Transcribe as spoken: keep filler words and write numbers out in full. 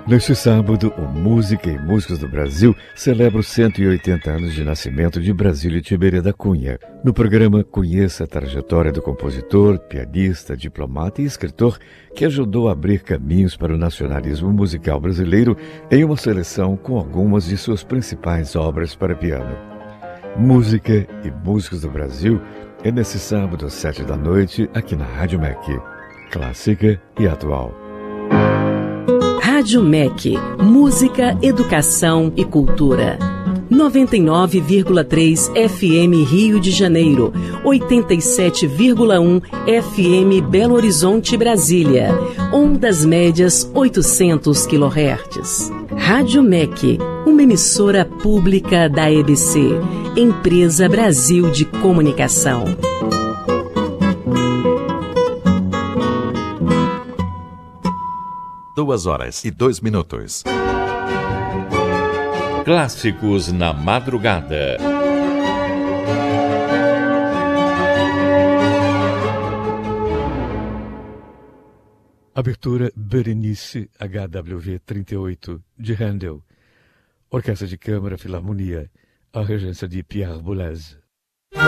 Neste sábado, o Música e Músicos do Brasil celebra os cento e oitenta anos de nascimento de Brasílio Tiberê da Cunha. No programa, conheça a trajetória do compositor, pianista, diplomata e escritor que ajudou a abrir caminhos para o nacionalismo musical brasileiro em uma seleção com algumas de suas principais obras para piano. Música e Músicos do Brasil é nesse sábado às sete da noite aqui na Rádio M E C. Clássica e atual. Rádio M E C, música, educação e cultura. noventa e nove vírgula três F M Rio de Janeiro, oitenta e sete vírgula um F M Belo Horizonte, Brasília. Ondas médias oitocentos quilohertz. Rádio M E C, uma emissora pública da E B C, Empresa Brasil de Comunicação. Duas horas e dois minutos. Clássicos na madrugada. Abertura Berenice H W V trinta e oito, de Handel. Orquestra de Câmara Filarmonia, a regência de Pierre Boulez.